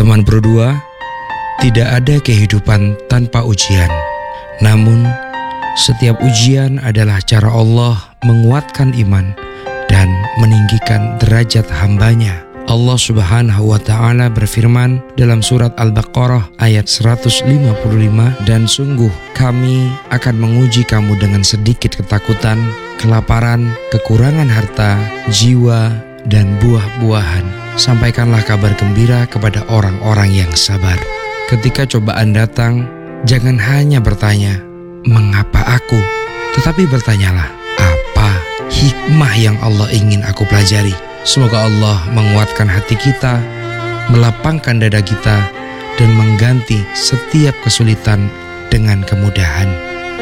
Teman berdua, tidak ada kehidupan tanpa ujian. Namun, setiap ujian adalah cara Allah menguatkan iman dan meninggikan derajat hambanya. Allah Subhanahu wa Ta'ala berfirman dalam surat Al-Baqarah ayat 155, dan sungguh kami akan menguji kamu dengan sedikit ketakutan, kelaparan, kekurangan harta, jiwa, dan buah-buahan. Sampaikanlah kabar gembira kepada orang-orang yang sabar. Ketika cobaan datang, jangan hanya bertanya, mengapa aku? Tetapi bertanyalah, apa hikmah yang Allah ingin aku pelajari? Semoga Allah menguatkan hati kita, melapangkan dada kita, dan mengganti setiap kesulitan dengan kemudahan.